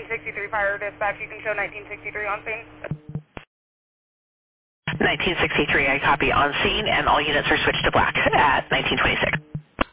1963 fire dispatch, you can show 1963 on scene. 1963, I copy on scene, and all units are switched to black at 1926.